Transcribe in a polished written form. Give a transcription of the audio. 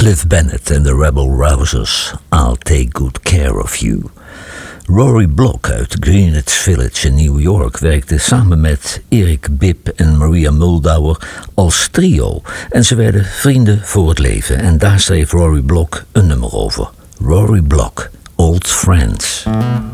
Cliff Bennett en de Rebel Rousers, I'll Take Good Care of You. Rory Block uit Greenwich Village in New York werkte samen met Erik Bibb en Maria Muldaur als trio. En ze werden vrienden voor het leven. En daar schreef Rory Block een nummer over. Rory Block, Old Friends.